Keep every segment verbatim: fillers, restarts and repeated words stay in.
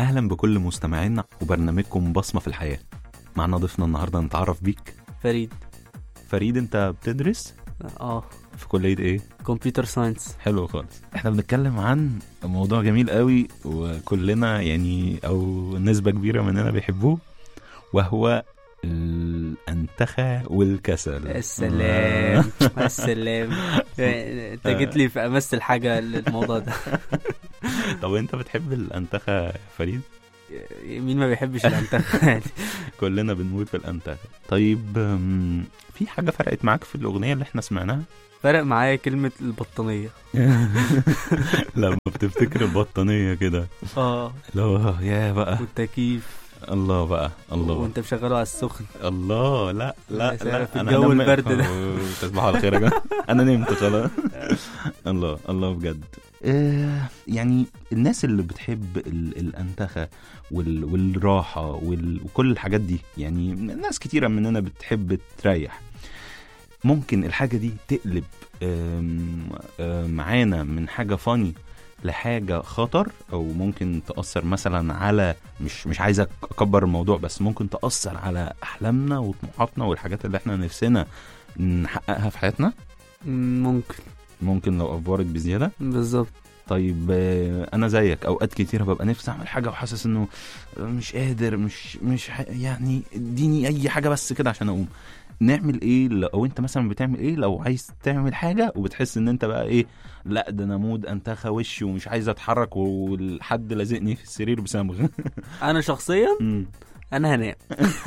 أهلا بكل مستمعينا وبرنامجكم بصمة في الحياة. معنا ضيفنا النهاردة نتعرف بيك. فريد. فريد أنت بتدرس؟ اه في كلية إيه؟ كمبيوتر ساينس. حلو خالص. احنا بنتكلم عن موضوع جميل قوي وكلنا يعني أو نسبة كبيرة مننا بيحبوه، وهو الأنتخة والكسل. السلام السلام انت جيت لي في امس الحاجة للموضوع ده. طب انت بتحب الأنتخة فريد؟ مين ما بيحبش الأنتخة يعني؟ كلنا بنموت في الأنتخة. طيب في حاجة فرقت معاك في الأغنية اللي احنا سمعناها؟ فرق معايا كلمة البطانية. لما بتفتكر البطانية كده اه لا يا بقى والتكييف. الله بقى الله وانت مشغله على السخن. الله لا لا لا في الجو البرد ده. تصبحوا على خير يا جماعه. انا نمت خلاص. الله الله بجد. آه يعني الناس اللي بتحب الأنتخة وال والراحة وال وكل الحاجات دي، يعني ناس كتيرة مننا بتحب تريح. ممكن الحاجة دي تقلب معانا من حاجة فاني لحاجة خطر، او ممكن تأثر مثلا على مش مش عايزة اكبر الموضوع، بس ممكن تأثر على احلامنا وطموحاتنا والحاجات اللي احنا نفسنا نحققها في حياتنا. ممكن ممكن لو افورت بزيادة. بالظبط. طيب انا زيك اوقات كتيرة ببقى نفسي اعمل حاجة وحاسس انه مش قادر، مش مش يعني اديني اي حاجة بس كده عشان اقوم. نعمل ايه لو انت مثلا بتعمل ايه لو عايز تعمل حاجة وبتحس ان انت بقى ايه، لا ده انا مود انتخى وشي ومش عايز اتحرك والحد لازقني في السرير بصمغ؟ انا شخصيا انا هنام.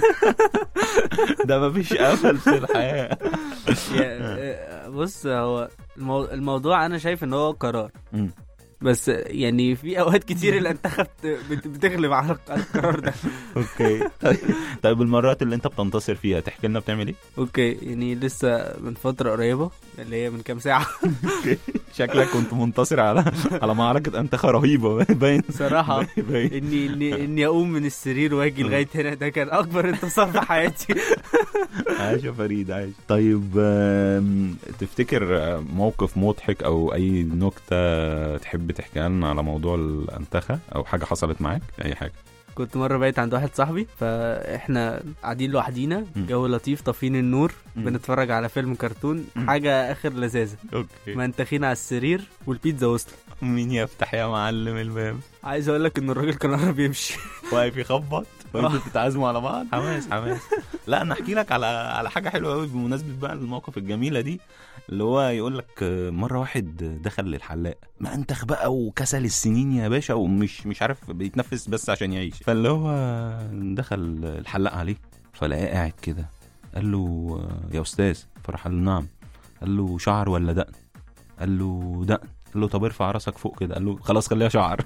ده مفيش امل في الحياة. بص، هو الموضوع انا شايف ان هو قرار، بس يعني في اوقات كتير الانتخاب بتغلب على القرار ده. اوكي. طيب المرات اللي انت بتنتصر فيها تحكي لنا بتعمل ايه؟ اوكي، يعني لسه من فتره قريبه اللي هي من كام ساعه. شكلك كنت منتصر على على معركه انتخاب رهيبه. باين صراحه اني اني اني اقوم من السرير واجي لغايه هنا، ده كان اكبر انتصار في حياتي. عايش يا فريد عايش. طيب تفتكر موقف مضحك او اي نكته تحب تحكي لنا على موضوع الانتخة او حاجة حصلت معاك؟ اي حاجة. كنت مرة بايت عند واحد صاحبي، فاحنا قاعدين لوحدينا، جو لطيف، طافين النور، م. بنتفرج على فيلم كرتون، م. حاجة اخر لذاذة. اوكي. منتخين على السرير والبيتزا وصلت. مين يفتح يا معلم الباب؟ عايز اقول لك ان الراجل كان قرب يمشي، واقف يخبط وانتوا بتتعازموا على بعض. حماس حماس. لا انا احكي لك على على حاجة حلوة قوي بمناسبة بقى المواقف الجميلة دي، اللي هو يقول لك مرة واحد دخل للحلاق، ما انتخ بقى وكسل السنين يا باشا ومش مش عارف بيتنفس بس عشان يعيش. فاللي هو دخل الحلاق عليه فلقاه قاعد كده، قال له يا استاذ، فرح قال له نعم. قال له شعر ولا دقن؟ قال له دقن. قال له طب ارفع راسك فوق كده. قال له خلاص خليها شعر.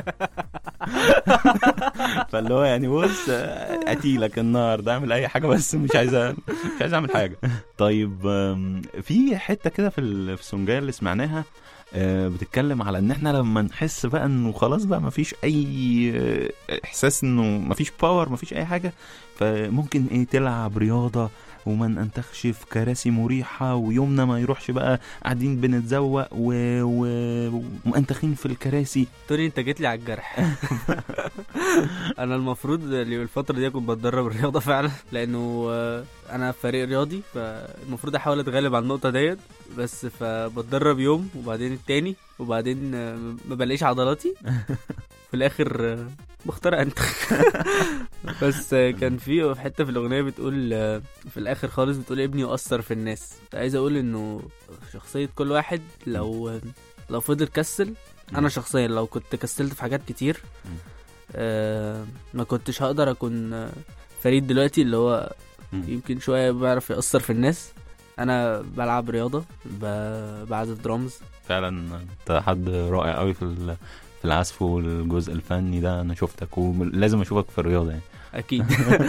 فاللي هو يعني بص قتيلك النهارده اعمل اي حاجه بس مش عايز مش عايز اعمل حاجه. طيب في حته كده في السونجايه اللي سمعناها بتتكلم على ان احنا لما نحس بقى انه خلاص بقى مفيش اي احساس انه مفيش باور مفيش اي حاجه، فممكن ايه تلعب رياضه وما ننتخش في كراسي مريحة ويومنا ما يروحش بقى قاعدين بنتزوق ومنتخين في الكراسي. توني انت جيت لي على الجرح. انا المفروض اللي الفترة دي اكون بتدرب الرياضة فعلا، لانه انا فريق رياضي، فالمفروض احاول اتغلب على النقطة ديت، بس فبتدرب يوم وبعدين التاني وبعدين ما بلاقيش عضلاتي، في الاخر بختار انت. بس كان في حته في الاغنيه بتقول في الاخر خالص، بتقول ابني يؤثر في الناس. عايز اقول انه شخصيه كل واحد لو لو فضل كسل، انا شخصيا لو كنت كسلت في حاجات كتير آه ما كنتش هقدر اكون فريد دلوقتي، اللي هو يمكن شويه بيعرف يأثر في الناس. انا بلعب رياضه، بعزف درامز. فعلا انت حد رائع قوي في في العزف والجزء الفني ده. انا شفتك ولازم اشوفك في الرياضه يعني. اكيد.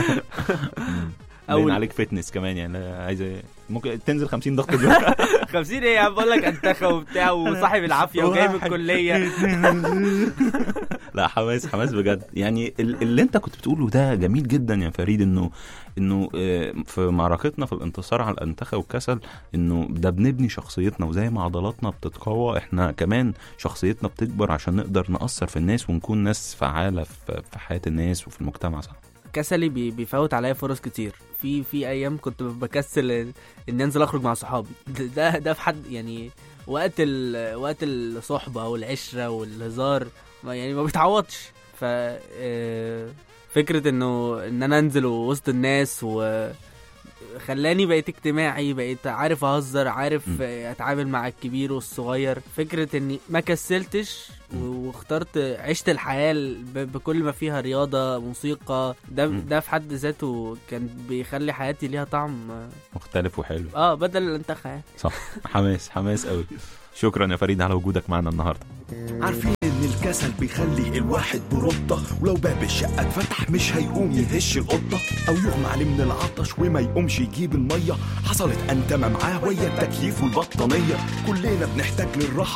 اول عليك فتنس كمان يعني، عايز ممكن تنزل خمسين ضغط دلوقتي. خمسين ايه يا عم؟ بقول لك انتخى وبتاع وصاحب العافيه وجاي من الكليه. لا حماس حماس بجد. يعني اللي انت كنت بتقوله ده جميل جدا يا فريد، انه انه في معركتنا في الانتصار على الانتخاب والكسل، انه ده بنبني شخصيتنا، وزي ما عضلاتنا بتتقوى احنا كمان شخصيتنا بتكبر عشان نقدر نأثر في الناس ونكون ناس فعالة في حياة الناس وفي المجتمع. صح. كسلي بيفوت عليا فرص كتير. في في ايام كنت بكسل ان انزل اخرج مع صحابي. ده ده في حد يعني وقت ال وقت الصحبه والعشره والهزار ما يعني ما بيتعوضش. ف فكره انه ان انا انزل وسط الناس وخلاني بقيت اجتماعي، بقيت عارف اهزر، عارف م. اتعامل مع الكبير والصغير. فكره اني ما كسلتش واخترت عشت الحياة بكل ما فيها رياضة موسيقى. ده ده في حد ذاته كان بيخلي حياتي ليها طعم مختلف وحلو. اه بدل الانتخاب. صح. حماس حماس قوي. شكرا يا فريد على وجودك معنا النهاردة. عارفين ان الكسل بيخلي الواحد برطة، ولو باب الشقة اتفتح مش هيقوم يهش القطة، او يغمى عليه من العطش وما يقومش يجيب المية. حصلت انتمة معاه ويا التكييف والبطانية. كلنا بنحتاج للراحة